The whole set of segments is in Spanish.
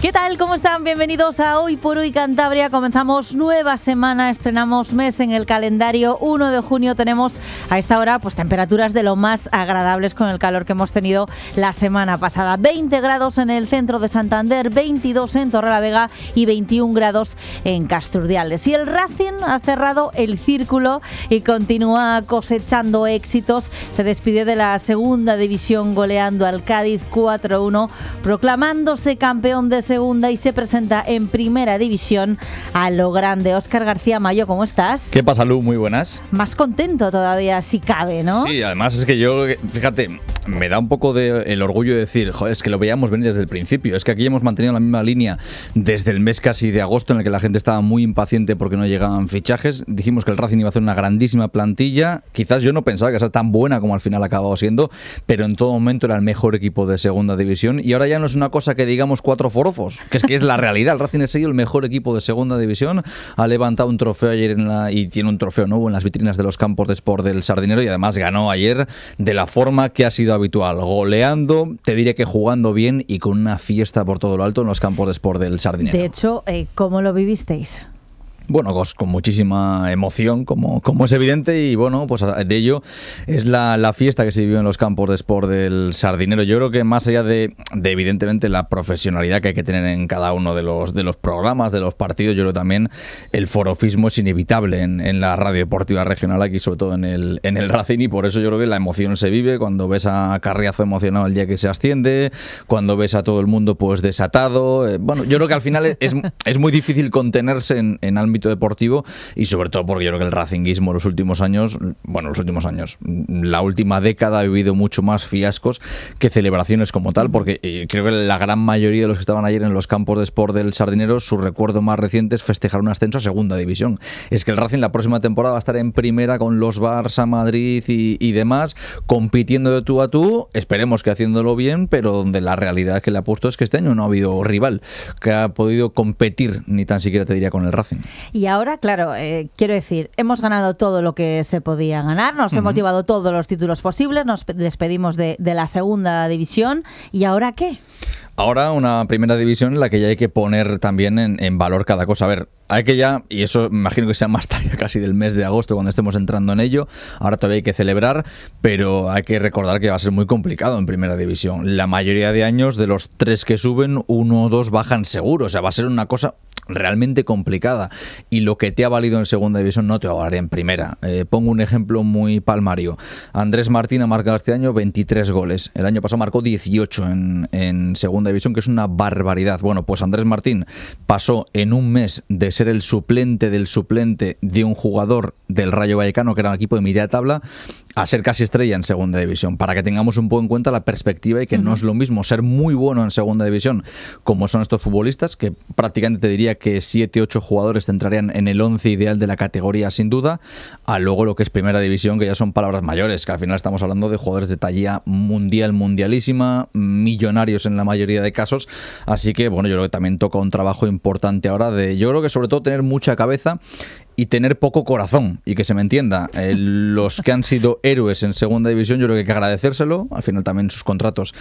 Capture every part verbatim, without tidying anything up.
¿Qué tal? ¿Cómo están? Bienvenidos a Hoy por Hoy Cantabria. Comenzamos nueva semana, estrenamos mes en el calendario. primero de junio tenemos a esta hora pues temperaturas de lo más agradables con el calor que hemos tenido la semana pasada. veinte grados en el centro de Santander, veintidós en Torrelavega y veintiún grados en Casturdiales. Y el Racing ha cerrado el círculo y continúa cosechando éxitos. Se despidió de la segunda división goleando al Cádiz cuatro uno, proclamándose campeón de segunda y se presenta en primera división a lo grande. Óscar García Mayo, ¿cómo estás? ¿Qué pasa, Lu? Muy buenas. Más contento todavía, si cabe, ¿no? Sí, además es que yo, fíjate, me da un poco de el orgullo de decir, joder, es que lo veíamos venir desde el principio. Es que aquí hemos mantenido la misma línea desde el mes casi de agosto, en el que la gente estaba muy impaciente porque no llegaban fichajes. Dijimos que el Racing iba a hacer una grandísima plantilla. Quizás yo no pensaba que sea tan buena como al final ha acabado siendo, pero en todo momento era el mejor equipo de segunda división. Y ahora ya no es una cosa que digamos cuatro forofos, que es que es la realidad. El Racing ha sido el mejor equipo de segunda división. Ha levantado un trofeo ayer en la, y tiene un trofeo nuevo en las vitrinas de los campos de Sport del Sardinero, y además ganó ayer de la forma que ha sido habitual, goleando, te diré que jugando bien y con una fiesta por todo lo alto en los campos de Sport del Sardinero. De hecho, eh, ¿cómo lo vivisteis? Bueno, pues con muchísima emoción, como, como es evidente, y bueno, pues de ello es la, la fiesta que se vivió en los campos de Sport del Sardinero. Yo creo que más allá de, de evidentemente la profesionalidad que hay que tener en cada uno de los, de los programas, de los partidos, yo creo que también el forofismo es inevitable en, en la radio deportiva regional, aquí sobre todo en el, en el Racing, y por eso yo creo que la emoción se vive cuando ves a Carriazo emocionado el día que se asciende, cuando ves a todo el mundo pues desatado. Eh, bueno, yo creo que al final es, es muy difícil contenerse en, en ámbito deportivo, y sobre todo porque yo creo que el racinguismo en los últimos años, bueno, los últimos años, la última década ha vivido mucho más fiascos que celebraciones como tal, porque eh, creo que la gran mayoría de los que estaban ayer en los campos de Sport del Sardinero, su recuerdo más reciente es festejar un ascenso a segunda división. Es que el Racing la próxima temporada va a estar en primera con los Barça, Madrid y, y demás, compitiendo de tú a tú, esperemos que haciéndolo bien, pero donde la realidad que le ha puesto es que este año no ha habido rival que ha podido competir, ni tan siquiera te diría con el Racing. Y ahora, claro, eh, quiero decir, hemos ganado todo lo que se podía ganar, nos uh-huh. hemos llevado todos los títulos posibles, nos despedimos de, de la segunda división, ¿y ahora qué? Ahora una primera división en la que ya hay que poner también en, en valor cada cosa. A ver, hay que ya, y eso me imagino que sea más tarde casi del mes de agosto cuando estemos entrando en ello, ahora todavía hay que celebrar, pero hay que recordar que va a ser muy complicado en primera división. La mayoría de años, de los tres que suben, uno o dos bajan seguro, o sea, va a ser una cosa realmente complicada, y lo que te ha valido en segunda división no te va a valer en primera. Eh, pongo un ejemplo muy palmario. Andrés Martín ha marcado este año veintitrés goles, el año pasado marcó dieciocho en, en segunda división, que es una barbaridad. Bueno, pues Andrés Martín pasó en un mes de ser el suplente del suplente de un jugador del Rayo Vallecano, que era un equipo de media tabla, a ser casi estrella en segunda división, para que tengamos un poco en cuenta la perspectiva, y que uh-huh. no es lo mismo ser muy bueno en segunda división como son estos futbolistas, que prácticamente te diría que siete ocho jugadores te entrarían en el once ideal de la categoría sin duda, a luego lo que es primera división, que ya son palabras mayores, que al final estamos hablando de jugadores de talla mundial, mundialísima, millonarios en la mayoría de casos. Así que bueno, yo creo que también toca un trabajo importante ahora de, yo creo que sobre todo tener mucha cabeza y tener poco corazón, y que se me entienda, eh, los que han sido héroes en segunda división, yo creo que hay que agradecérselo. Al final también sus contratos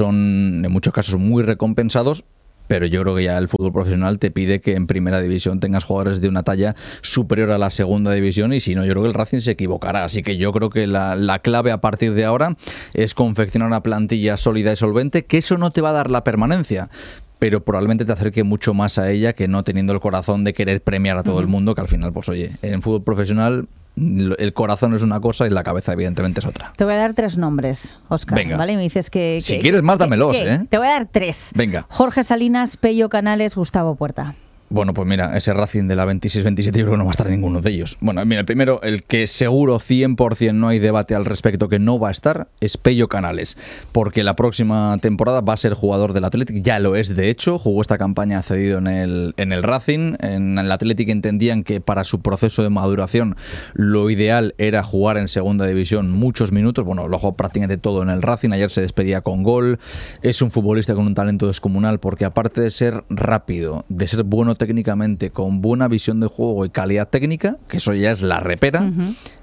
son en muchos casos muy recompensados, pero yo creo que ya el fútbol profesional te pide que en primera división tengas jugadores de una talla superior a la segunda división, y si no, yo creo que el Racing se equivocará. Así que yo creo que la, la clave a partir de ahora es confeccionar una plantilla sólida y solvente, que eso no te va a dar la permanencia, pero probablemente te acerque mucho más a ella que no teniendo el corazón de querer premiar a todo uh-huh. el mundo, que al final, pues oye, en fútbol profesional el corazón es una cosa y la cabeza evidentemente es otra. Te voy a dar tres nombres, Óscar. Venga. ¿Vale? Y me dices que... Si que, quieres más, dámelos, que, ¿eh? Te voy a dar tres. Venga. Jorge Salinas, Pello Canales, Gustavo Puerta. Bueno, pues mira, ese Racing de la veintiséis veintisiete yo creo que no va a estar ninguno de ellos. Bueno, mira, el primero, el que seguro cien por ciento no hay debate al respecto que no va a estar, es Pello Canales, porque la próxima temporada va a ser jugador del Athletic, ya lo es de hecho, jugó esta campaña cedido en el, en el Racing. En el Athletic entendían que para su proceso de maduración lo ideal era jugar en segunda división muchos minutos. Bueno, lo jugó prácticamente todo en el Racing, ayer se despedía con gol. Es un futbolista con un talento descomunal, porque aparte de ser rápido, de ser bueno técnicamente, con buena visión de juego y calidad técnica, que eso ya es la repera, uh-huh.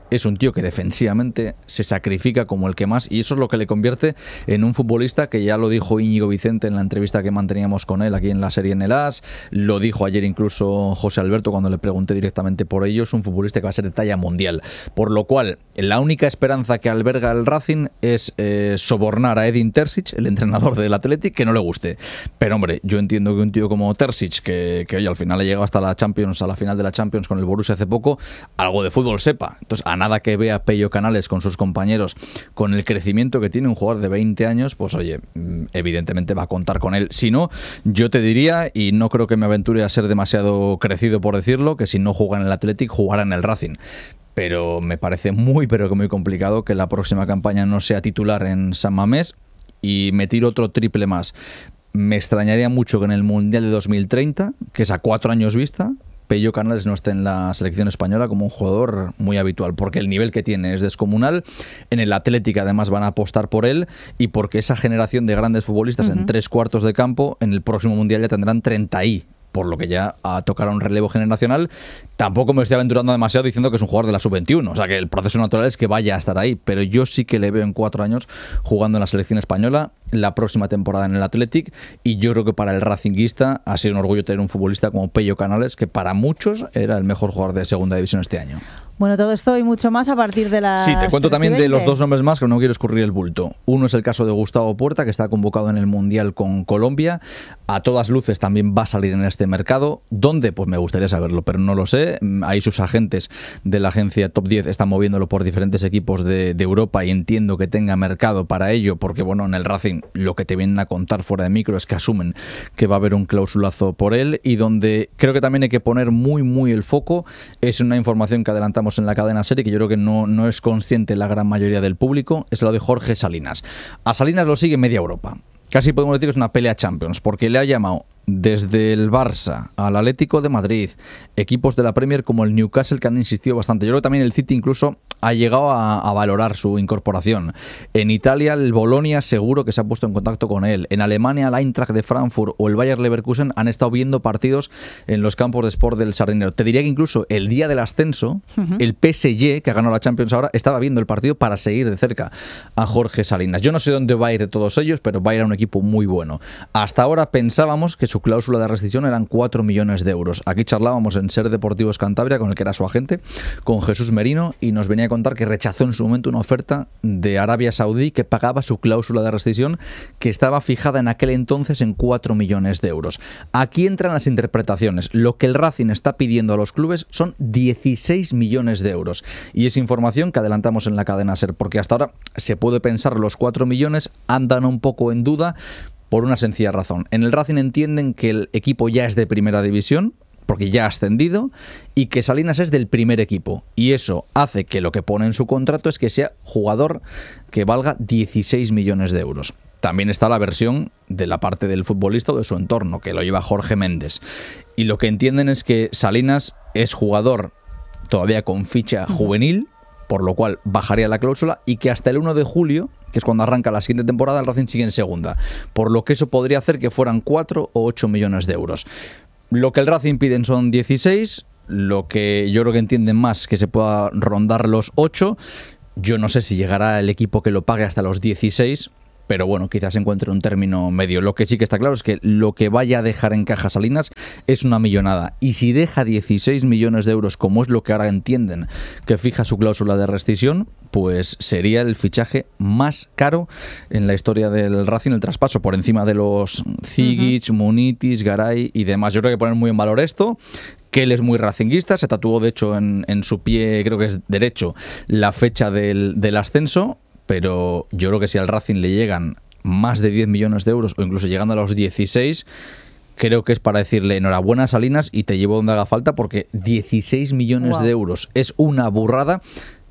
es un tío que defensivamente se sacrifica como el que más, y eso es lo que le convierte en un futbolista que ya lo dijo Íñigo Vicente en la entrevista que manteníamos con él aquí en la serie en el As, lo dijo ayer incluso José Alberto cuando le pregunté directamente por ello, es un futbolista que va a ser de talla mundial, por lo cual la única esperanza que alberga el Racing es eh, sobornar a Edin Terzic, el entrenador del Athletic, que no le guste, pero hombre, yo entiendo que un tío como Terzic, que, que oye, al final ha llegado hasta la Champions, a la final de la Champions con el Borussia hace poco, algo de fútbol sepa, entonces a nada que vea Pello Canales con sus compañeros, con el crecimiento que tiene un jugador de veinte años, pues oye, evidentemente va a contar con él. Si no, yo te diría, y no creo que me aventure a ser demasiado crecido por decirlo, que si no juega en el Athletic, jugará en el Racing. Pero me parece muy, pero que muy complicado que la próxima campaña no sea titular en San Mamés, y me tiro otro triple más. Me extrañaría mucho que en el Mundial de dos mil treinta, que es a cuatro años vista, Pello Canales no esté en la selección española como un jugador muy habitual, porque el nivel que tiene es descomunal. En el Atlético además van a apostar por él, y porque esa generación de grandes futbolistas uh-huh. en tres cuartos de campo, en el próximo Mundial ya tendrán treinta y, por lo que ya a tocar a un relevo generacional. Tampoco me estoy aventurando demasiado diciendo que es un jugador de la sub veintiuno, o sea que el proceso natural es que vaya a estar ahí, pero yo sí que le veo en cuatro años jugando en la selección española, la próxima temporada en el Athletic, y yo creo que para el racinguista ha sido un orgullo tener un futbolista como Pello Canales, que para muchos era el mejor jugador de segunda división este año. Bueno, todo esto y mucho más a partir de las Sí, te cuento también de los dos nombres más, que no quiero escurrir el bulto. Uno es el caso de Gustavo Puerta, que está convocado en el Mundial con Colombia. A todas luces también va a salir en este mercado. ¿Dónde? Pues me gustaría saberlo, pero no lo sé. Ahí sus agentes de la agencia Top diez están moviéndolo por diferentes equipos de, de Europa, y entiendo que tenga mercado para ello, porque bueno, en el Racing lo que te vienen a contar fuera de micro es que asumen que va a haber un clausulazo por él, y donde creo que también hay que poner muy muy el foco es una información que adelantamos en la cadena serie, que yo creo que no, no es consciente la gran mayoría del público, es lo de Jorge Salinas. A Salinas lo sigue media Europa. Casi podemos decir que es una pelea Champions, porque le ha llamado desde el Barça al Atlético de Madrid, equipos de la Premier como el Newcastle, que han insistido bastante. Yo creo que también el City incluso ha llegado a, a valorar su incorporación. En Italia, el Bolonia seguro que se ha puesto en contacto con él. En Alemania, el Eintracht de Frankfurt o el Bayer Leverkusen han estado viendo partidos en los campos de Sport del Sardinero. Te diría que incluso el día del ascenso, uh-huh. el P S G, que ha ganado la Champions ahora, estaba viendo el partido para seguir de cerca a Jorge Salinas. Yo no sé dónde va a ir de todos ellos, pero va a ir a un equipo muy bueno. Hasta ahora pensábamos que su cláusula de rescisión eran cuatro millones de euros. Aquí charlábamos en Ser Deportivos Cantabria con el que era su agente, con Jesús Merino, y nos venía a contar que rechazó en su momento una oferta de Arabia Saudí que pagaba su cláusula de rescisión, que estaba fijada en aquel entonces en cuatro millones de euros. Aquí entran las interpretaciones. Lo que el Racing está pidiendo a los clubes son dieciséis millones de euros, y es información que adelantamos en la cadena Ser, porque hasta ahora se puede pensar los cuatro millones andan un poco en duda, por una sencilla razón. En el Racing entienden que el equipo ya es de primera división, porque ya ha ascendido, y que Salinas es del primer equipo. Y eso hace que lo que pone en su contrato es que sea jugador que valga dieciséis millones de euros. También está la versión de la parte del futbolista o de su entorno, que lo lleva Jorge Méndez. Y lo que entienden es que Salinas es jugador todavía con ficha juvenil, por lo cual bajaría la cláusula, y que hasta el uno de julio, que es cuando arranca la siguiente temporada, el Racing sigue en segunda, por lo que eso podría hacer que fueran cuatro o ocho millones de euros. Lo que el Racing piden son dieciséis, lo que yo creo que entienden más que se pueda rondar los ocho. Yo no sé si llegará el equipo que lo pague hasta los dieciséis, pero bueno, quizás encuentre un término medio. Lo que sí que está claro es que lo que vaya a dejar en caja Salinas es una millonada. Y si deja dieciséis millones de euros, como es lo que ahora entienden que fija su cláusula de rescisión, pues sería el fichaje más caro en la historia del Racing, el traspaso, por encima de los Zigic, uh-huh. Munitis, Garay y demás. Yo creo que hay que poner muy en valor esto, que él es muy racinguista, se tatuó de hecho en, en su pie, creo que es derecho, la fecha del, del ascenso, pero yo creo que si al Racing le llegan más de diez millones de euros o incluso llegando a los dieciséis, creo que es para decirle enhorabuena Salinas y te llevo donde haga falta, porque dieciséis millones wow. de euros es una burrada.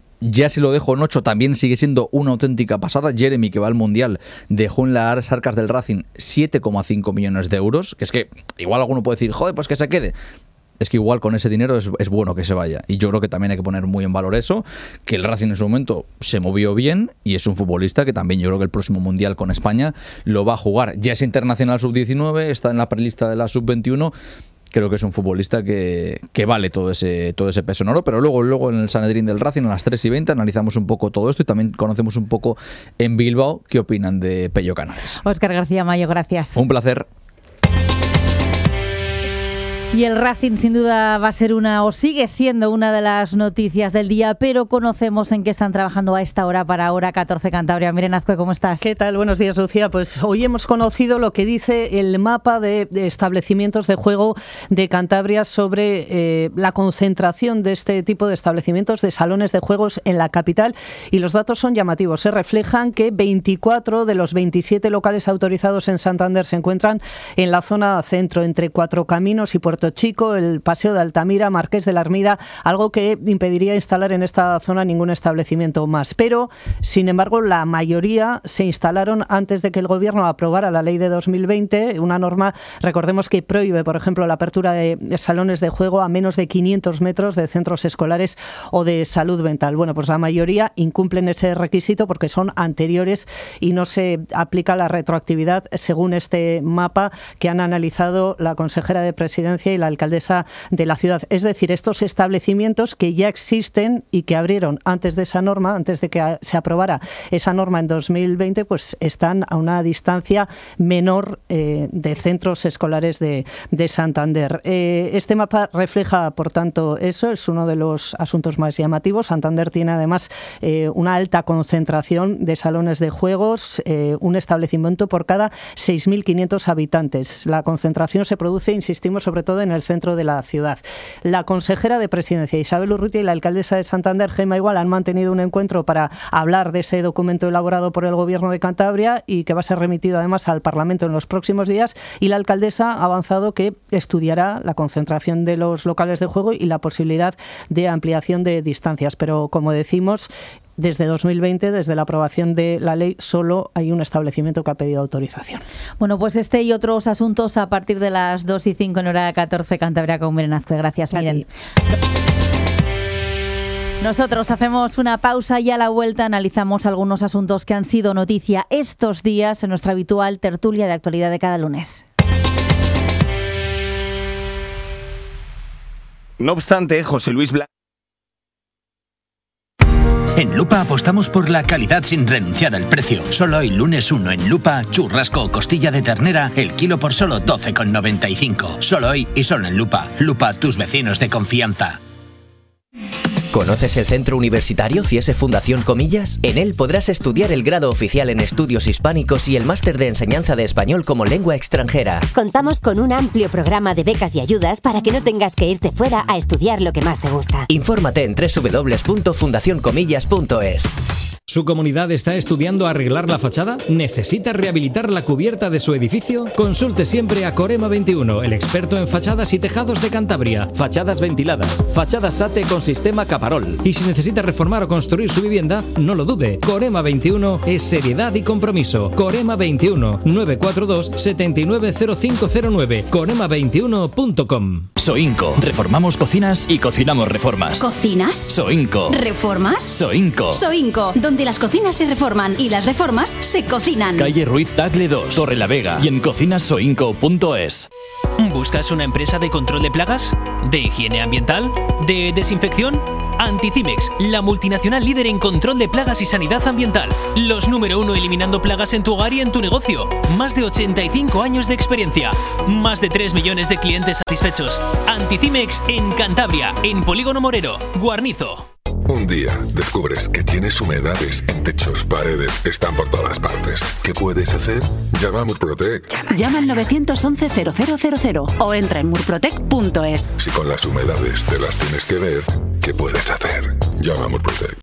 Ya si lo dejo en ocho también sigue siendo una auténtica pasada. Jeremy, que va al Mundial, dejó en las arcas del Racing siete coma cinco millones de euros, que es que igual alguno puede decir, joder, pues que se quede. Es que igual con ese dinero es, es bueno que se vaya. Y yo creo que también hay que poner muy en valor eso, que el Racing en su momento se movió bien y es un futbolista que también yo creo que el próximo Mundial con España lo va a jugar. Ya es internacional sub diecinueve, está en la prelista de la sub veintiuno. creo que es un futbolista que, que vale todo ese, todo ese peso en oro. Pero luego, luego en el Sanedrín del Racing a las tres y veinte analizamos un poco todo esto y también conocemos un poco en Bilbao qué opinan de Pello Canales. Óscar García Mayo, gracias. Un placer. Y el Racing sin duda va a ser una, o sigue siendo una de las noticias del día, pero conocemos en qué están trabajando a esta hora para Hora catorce Cantabria. Miren Azcue, ¿cómo estás? ¿Qué tal? Buenos días, Lucía. Pues hoy hemos conocido lo que dice el mapa de, de establecimientos de juego de Cantabria sobre eh, la concentración de este tipo de establecimientos, de salones de juegos en la capital, y los datos son llamativos. Se reflejan que veinticuatro de los veintisiete locales autorizados en Santander se encuentran en la zona centro, entre Cuatro Caminos y Puerto Chico, el Paseo de Altamira, Marqués de la Ermida, algo que impediría instalar en esta zona ningún establecimiento más. Pero, sin embargo, la mayoría se instalaron antes de que el Gobierno aprobara la ley de dos mil veinte, una norma, recordemos, que prohíbe, por ejemplo, la apertura de salones de juego a menos de quinientos metros de centros escolares o de salud mental. Bueno, pues la mayoría incumplen ese requisito porque son anteriores y no se aplica la retroactividad según este mapa que han analizado la consejera de Presidencia y la alcaldesa de la ciudad. Es decir, estos establecimientos que ya existen y que abrieron antes de esa norma, antes de que se aprobara esa norma en dos mil veinte, pues están a una distancia menor eh, de centros escolares de, de Santander. Eh, este mapa refleja, por tanto, eso es uno de los asuntos más llamativos. Santander tiene además eh, una alta concentración de salones de juegos, eh, un establecimiento por cada seis mil quinientos habitantes. La concentración se produce, insistimos, sobre todo en el centro de la ciudad. La consejera de Presidencia, Isabel Urrutia, y la alcaldesa de Santander, Gemma Igual, han mantenido un encuentro para hablar de ese documento elaborado por el Gobierno de Cantabria y que va a ser remitido además al Parlamento en los próximos días, y la alcaldesa ha avanzado que estudiará la concentración de los locales de juego y la posibilidad de ampliación de distancias. Pero, como decimos, desde dos mil veinte, desde la aprobación de la ley, solo hay un establecimiento que ha pedido autorización. Bueno, pues este y otros asuntos a partir de las dos y cinco en Hora catorce Cantabria con Miren Azcue. Gracias, Miren. Nosotros hacemos una pausa y a la vuelta analizamos algunos asuntos que han sido noticia estos días en nuestra habitual tertulia de actualidad de cada lunes. No obstante, José Luis Blanco. En Lupa apostamos por la calidad sin renunciar al precio. Solo hoy, lunes uno, en Lupa, churrasco o costilla de ternera, el kilo por solo doce con noventa y cinco. Solo hoy y solo en Lupa. Lupa, tus vecinos de confianza. ¿Conoces el Centro Universitario Ciese Fundación Comillas? En él podrás estudiar el grado oficial en estudios hispánicos y el máster de enseñanza de español como lengua extranjera. Contamos con un amplio programa de becas y ayudas para que no tengas que irte fuera a estudiar lo que más te gusta. Infórmate en doble u doble u doble u punto fundación comillas punto es. ¿Su comunidad está estudiando arreglar la fachada? ¿Necesita rehabilitar la cubierta de su edificio? Consulte siempre a Corema veintiuno, el experto en fachadas y tejados de Cantabria. Fachadas ventiladas, fachadas SATE con sistema Caparol. Y si necesita reformar o construir su vivienda, no lo dude. Corema veintiuno es seriedad y compromiso. Corema veintiuno, nueve cuatro dos, siete nueve cero cinco cero nueve. corema veintiuno punto com. Soinco. Reformamos cocinas y cocinamos reformas. ¿Cocinas? Soinco. ¿Reformas? Soinco. Soinco, donde las cocinas se reforman y las reformas se cocinan. Calle Ruiz Tagle dos, Torre la Vega, y en cocinas soinco punto es. ¿Buscas una empresa de control de plagas? ¿De higiene ambiental? ¿De desinfección? Anticimex, la multinacional líder en control de plagas y sanidad ambiental. Los número uno eliminando plagas en tu hogar y en tu negocio. Más de ochenta y cinco años de experiencia. Más de tres millones de clientes satisfechos. Anticimex en Cantabria, en Polígono Morero, Guarnizo. Un día descubres que tienes humedades en techos, paredes, están por todas partes. ¿Qué puedes hacer? Llama a Murprotec. Llama al nueve once cero cero cero cero o entra en murprotec punto es. Si con las humedades te las tienes que ver, ¿qué puedes hacer? Llama a Murprotec.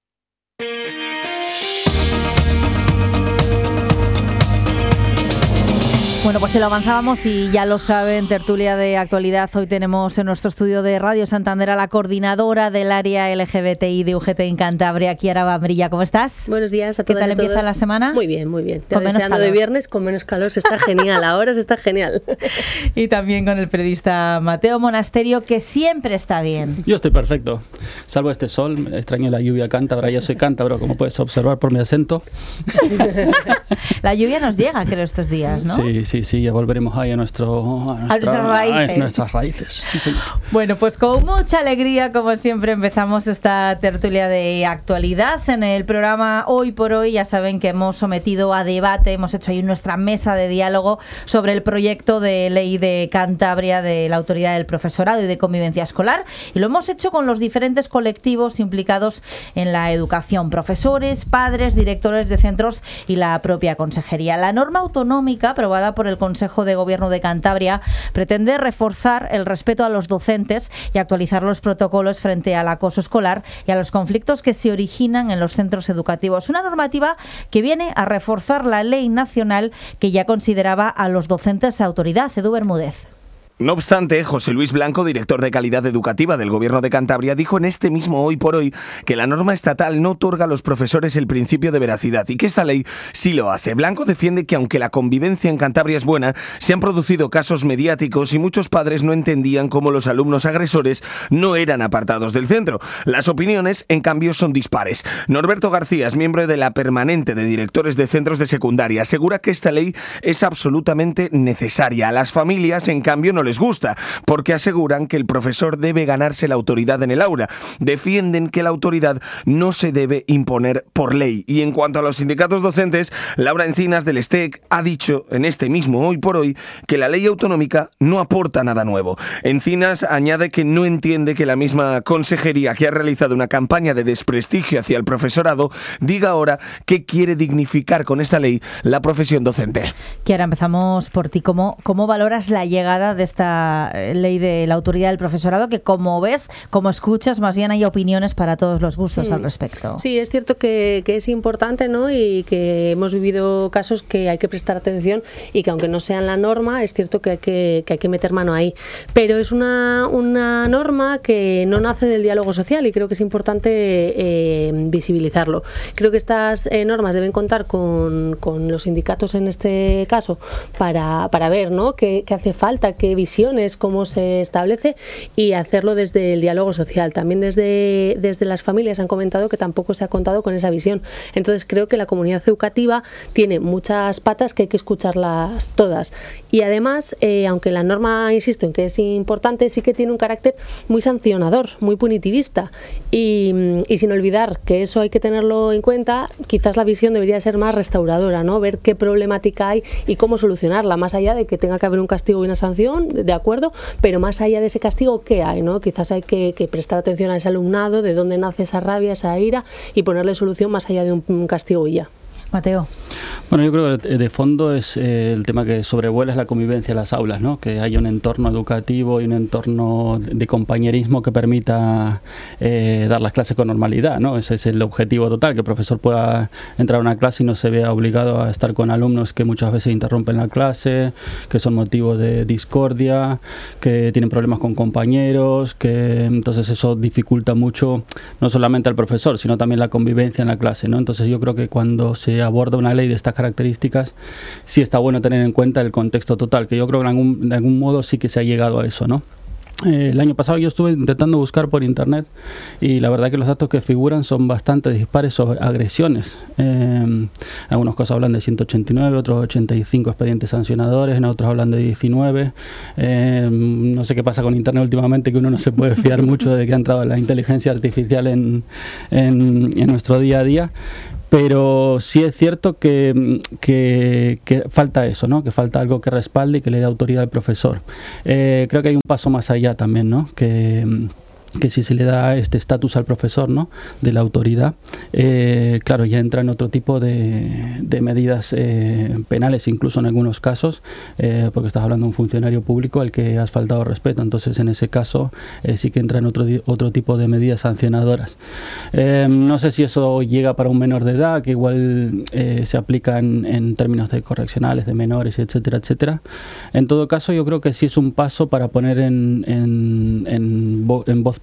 Bueno, pues se lo avanzábamos y ya lo saben, tertulia de actualidad. Hoy tenemos en nuestro estudio de Radio Santander a la coordinadora del área L G B T I de U G T en Cantabria, Kiara Bambrilla. ¿Cómo estás? Buenos días a todos. ¿Qué tal empieza la semana? Muy bien, muy bien. Ya deseando de viernes con menos calor, se está genial. Ahora se está genial. Y también con el periodista Mateo Monasterio, que siempre está bien. Yo estoy perfecto, salvo este sol. Extraño la lluvia cántabra. Yo soy cántabro, como puedes observar por mi acento. La lluvia nos llega, creo, estos días, ¿no? Sí, sí. sí, sí, ya volveremos ahí a, nuestro, a, nuestra, nuestras raíces. a nuestras raíces. Sí, señor. Bueno, pues con mucha alegría, como siempre, empezamos esta tertulia de actualidad. En el programa Hoy por Hoy ya saben que hemos sometido a debate, hemos hecho ahí nuestra mesa de diálogo sobre el proyecto de ley de Cantabria de la Autoridad del Profesorado y de Convivencia Escolar, y lo hemos hecho con los diferentes colectivos implicados en la educación, profesores, padres, directores de centros y la propia consejería. La norma autonómica aprobada por el Consejo de Gobierno de Cantabria pretende reforzar el respeto a los docentes y actualizar los protocolos frente al acoso escolar y a los conflictos que se originan en los centros educativos. Una normativa que viene a reforzar la ley nacional que ya consideraba a los docentes autoridad. Edu Bermúdez. No obstante, José Luis Blanco, director de Calidad Educativa del Gobierno de Cantabria, dijo en este mismo Hoy por Hoy que la norma estatal no otorga a los profesores el principio de veracidad y que esta ley sí lo hace. Blanco defiende que aunque la convivencia en Cantabria es buena, se han producido casos mediáticos y muchos padres no entendían cómo los alumnos agresores no eran apartados del centro. Las opiniones, en cambio, son dispares. Norberto García es miembro de la permanente de directores de centros de secundaria. Asegura que esta ley es absolutamente necesaria. A las familias, en cambio, no les gusta, porque aseguran que el profesor debe ganarse la autoridad en el aula. Defienden que la autoridad no se debe imponer por ley. Y en cuanto a los sindicatos docentes, Laura Encinas del S T E C ha dicho en este mismo Hoy por Hoy que la ley autonómica no aporta nada nuevo. Encinas añade que no entiende que la misma consejería que ha realizado una campaña de desprestigio hacia el profesorado diga ahora que quiere dignificar con esta ley la profesión docente. Kiara, empezamos por ti. ¿Cómo, cómo valoras la llegada de esta ley de la autoridad del profesorado, que como ves, como escuchas, más bien hay opiniones para todos los gustos sí. al respecto? Sí, es cierto que, que es importante, ¿no? Y que hemos vivido casos que hay que prestar atención y que aunque no sean la norma, es cierto que hay que, que, hay que meter mano ahí. Pero es una, una norma que no nace del diálogo social y creo que es importante eh, visibilizarlo. Creo que estas eh, normas deben contar con, con los sindicatos en este caso para, para ver, ¿no? qué, qué hace falta, qué visiones, cómo se establece y hacerlo desde el diálogo social. También desde, desde las familias han comentado que tampoco se ha contado con esa visión. Entonces creo que la comunidad educativa tiene muchas patas que hay que escucharlas todas. Y además, eh, aunque la norma, insisto en que es importante, sí que tiene un carácter muy sancionador, muy punitivista. Y, y sin olvidar que eso hay que tenerlo en cuenta, quizás la visión debería ser más restauradora, ¿no? Ver qué problemática hay y cómo solucionarla, más allá de que tenga que haber un castigo y una sanción, de acuerdo, pero más allá de ese castigo, ¿qué hay? ¿no? Quizás hay que, que prestar atención a ese alumnado, de dónde nace esa rabia, esa ira, y ponerle solución más allá de un, un castigo y ya. Mateo. Bueno, yo creo que de fondo es eh, el tema que sobrevuela es la convivencia en las aulas, ¿no? Que haya un entorno educativo y un entorno de compañerismo que permita eh, dar las clases con normalidad, ¿no? Ese es el objetivo total, que el profesor pueda entrar a una clase y no se vea obligado a estar con alumnos que muchas veces interrumpen la clase, que son motivo de discordia, que tienen problemas con compañeros, que entonces eso dificulta mucho no solamente al profesor, sino también la convivencia en la clase, ¿no? Entonces yo creo que cuando se aborda una ley de estas características, sí está bueno tener en cuenta el contexto total, que yo creo que de algún, de algún modo sí que se ha llegado a eso, ¿no? Eh, el año pasado yo estuve intentando buscar por internet y la verdad que los datos que figuran son bastante dispares sobre agresiones. Eh, algunos casos hablan de ciento ochenta y nueve, otros ochenta y cinco expedientes sancionadores, en otros hablan de diecinueve. Eh, no sé qué pasa con internet últimamente, que uno no se puede fiar mucho de que ha entrado la inteligencia artificial en, en, en nuestro día a día. Pero sí es cierto que, que, que falta eso, ¿no? Que falta algo que respalde y que le dé autoridad al profesor. Eh, creo que hay un paso más allá también, ¿no? Que, que si se le da este estatus al profesor, ¿no? De la autoridad, eh, claro, ya entra en otro tipo de, de medidas eh, penales, incluso en algunos casos, eh, porque estás hablando de un funcionario público al que has faltado respeto. Entonces, en ese caso, eh, sí que entra en otro, otro tipo de medidas sancionadoras. Eh, no sé si eso llega para un menor de edad, que igual eh, se aplica en, en términos de correccionales, de menores, etcétera, etcétera. En todo caso, yo creo que sí es un paso para poner en, en, en, vo, en voz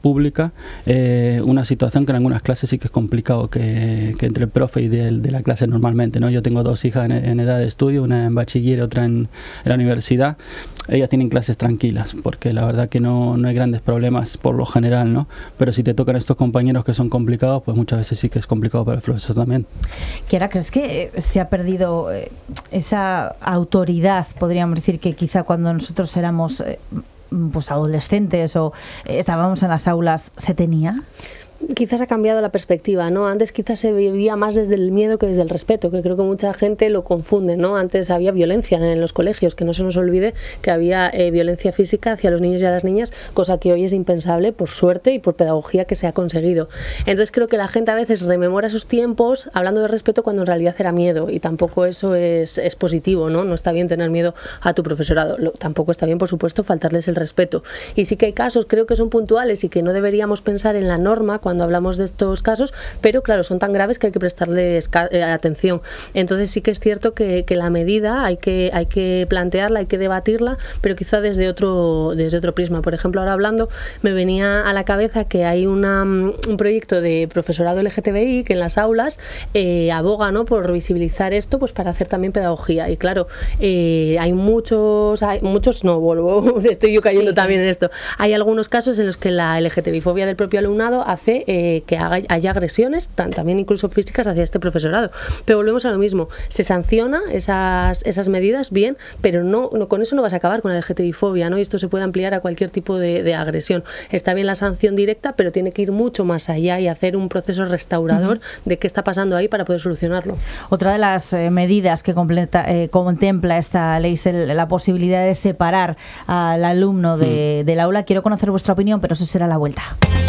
pública, eh, una situación que en algunas clases sí que es complicado que, que entre el profe y de, de la clase normalmente, ¿no? Yo tengo dos hijas en, en edad de estudio, una en bachiller y otra en, en la universidad. Ellas tienen clases tranquilas, porque la verdad que no, no hay grandes problemas por lo general, ¿no? Pero si te tocan estos compañeros que son complicados, pues muchas veces sí que es complicado para el profesor también. Kiara, ¿crees que eh, se ha perdido eh, esa autoridad, podríamos decir, que quizá cuando nosotros éramos eh, pues adolescentes o eh, estábamos en las aulas se tenía? Quizás ha cambiado la perspectiva, ¿no? Antes quizás se vivía más desde el miedo que desde el respeto, que creo que mucha gente lo confunde, ¿no? Antes había violencia en los colegios, que no se nos olvide que había eh, violencia física hacia los niños y a las niñas, cosa que hoy es impensable por suerte y por pedagogía que se ha conseguido. Entonces creo que la gente a veces rememora sus tiempos hablando de respeto cuando en realidad era miedo, y tampoco eso es, es positivo, ¿no? No está bien tener miedo a tu profesorado, lo, tampoco está bien, por supuesto, faltarles el respeto. Y sí que hay casos, creo que son puntuales y que no deberíamos pensar en la norma cuando cuando hablamos de estos casos, pero claro, son tan graves que hay que prestarles eh, atención. Entonces sí que es cierto que, que la medida hay que, hay que plantearla, hay que debatirla, pero quizá desde otro, desde otro prisma. Por ejemplo, ahora hablando, me venía a la cabeza que hay una, un proyecto de profesorado L G T B I que en las aulas eh, aboga, ¿no?, por visibilizar esto, pues para hacer también pedagogía. Y claro, eh, hay muchos, hay muchos, no, vuelvo, estoy yo cayendo sí, también en esto. Hay algunos casos en los que la L G T B I fobia del propio alumnado hace Eh, que haga, haya agresiones, tan, también incluso físicas, hacia este profesorado. Pero volvemos a lo mismo, se sanciona esas, esas medidas, bien, pero no, no con eso no vas a acabar con la L G T B I fobia, ¿no? Y esto se puede ampliar a cualquier tipo de, de agresión. Está bien la sanción directa, pero tiene que ir mucho más allá y hacer un proceso restaurador uh-huh. de qué está pasando ahí para poder solucionarlo. Otra de las eh, medidas que completa, eh, contempla esta ley es el, la posibilidad de separar al alumno de, uh-huh. del aula. Quiero conocer vuestra opinión, pero eso será la vuelta.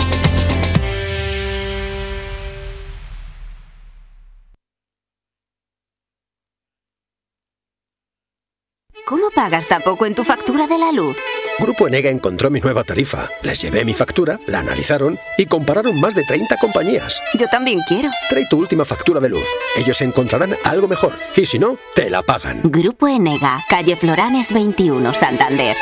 ¿Cómo pagas tan poco en tu factura de la luz? Grupo Enega encontró mi nueva tarifa. Les llevé mi factura, la analizaron y compararon más de treinta compañías. Yo también quiero. Trae tu última factura de luz. Ellos encontrarán algo mejor y si no, te la pagan. Grupo Enega, calle Floranes veintiuno, Santander.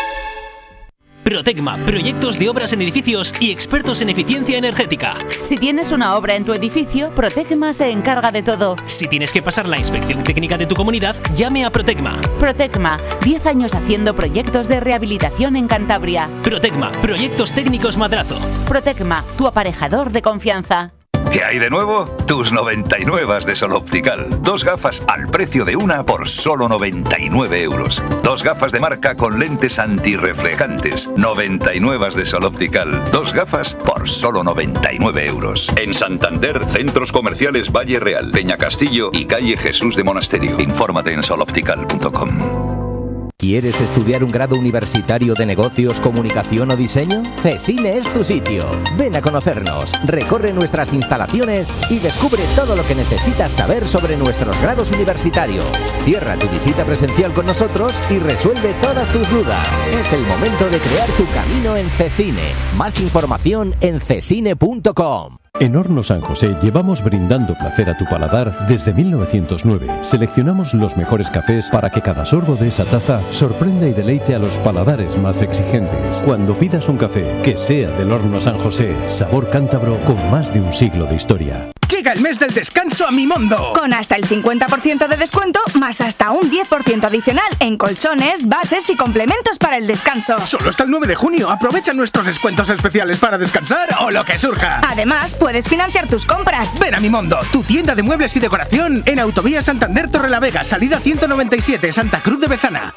Protecma, proyectos de obras en edificios y expertos en eficiencia energética. Si tienes una obra en tu edificio, Protecma se encarga de todo. Si tienes que pasar la inspección técnica de tu comunidad, llame a Protecma. Protecma, diez años haciendo proyectos de rehabilitación en Cantabria. Protecma, proyectos técnicos Madrazo. Protecma, tu aparejador de confianza. ¿Qué hay de nuevo? Tus noventa y nueve de Sol Optical. Dos gafas al precio de una por solo noventa y nueve euros. Dos gafas de marca con lentes antirreflejantes. noventa y nueve de Sol Optical. Dos gafas por solo noventa y nueve euros. En Santander, centros comerciales Valle Real, Peña Castillo y calle Jesús de Monasterio. Infórmate en sol optical punto com. ¿Quieres estudiar un grado universitario de negocios, comunicación o diseño? CESINE es tu sitio. Ven a conocernos, recorre nuestras instalaciones y descubre todo lo que necesitas saber sobre nuestros grados universitarios. Cierra tu visita presencial con nosotros y resuelve todas tus dudas. Es el momento de crear tu camino en CESINE. Más información en cesine punto com. En Hornos San José llevamos brindando placer a tu paladar desde mil novecientos nueve. Seleccionamos los mejores cafés para que cada sorbo de esa taza sorprenda y deleite a los paladares más exigentes. Cuando pidas un café, que sea del Horno San José, sabor cántabro con más de un siglo de historia. Llega el mes del descanso a Mimondo. Con hasta el cincuenta por ciento de descuento, más hasta un diez por ciento adicional en colchones, bases y complementos para el descanso. Solo hasta el nueve de junio. Aprovecha nuestros descuentos especiales para descansar o lo que surja. Además, puedes financiar tus compras. Ven a Mimondo, tu tienda de muebles y decoración en Autovía Santander Torrelavega, salida ciento noventa y siete, Santa Cruz de Bezana.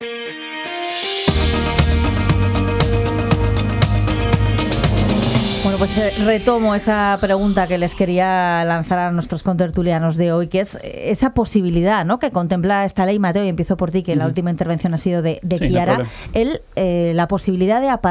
Bueno, pues retomo esa pregunta que les quería lanzar a nuestros contertulianos de hoy, que es esa posibilidad, ¿no?, que contempla esta ley. Mateo, y empiezo por ti, que uh-huh. la última intervención ha sido de, de sí, Kiara, no el, eh, la posibilidad de apartar